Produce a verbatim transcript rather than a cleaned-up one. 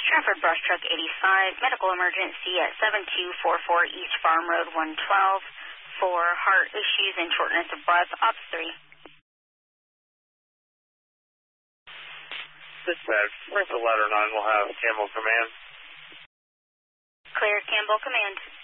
Trafford Brush Truck eighty-five, medical emergency at seven two four four East Farm Road one twelve for heart issues and shortness of breath, Ops three. Dispatch, where's the ladder nine? We'll have Campbell Command. Clear, Campbell Command.